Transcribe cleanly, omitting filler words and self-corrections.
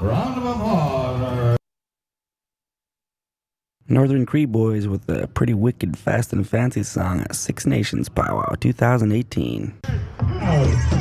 Round of applause. Northern Cree Boys with a pretty wicked, fast and fancy song at Six Nations Powwow 2018.